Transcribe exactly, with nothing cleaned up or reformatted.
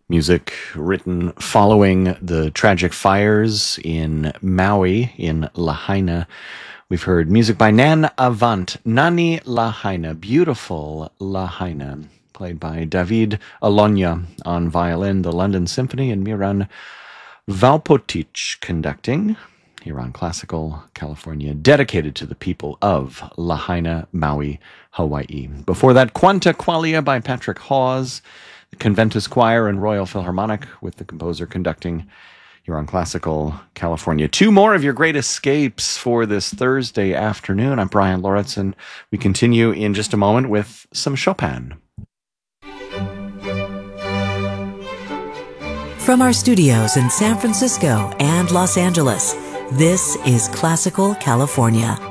Music written following the tragic fires in Maui in Lahaina. We've heard music by Nan Avant, Nani Lahaina, beautiful Lahaina, played by David Alonia on violin, the London Symphony, and Miran Valpotich conducting here on Classical California, dedicated to the people of Lahaina, Maui, Hawaii. Before that, Quanta Qualia by Patrick Hawes, the Conventus Choir and Royal Philharmonic with the composer conducting here on Classical California. Two more of your great escapes for this Thursday afternoon. I'm Brian Lauritsen. We continue in just a moment with some Chopin. From our studios in San Francisco and Los Angeles, this is Classical California.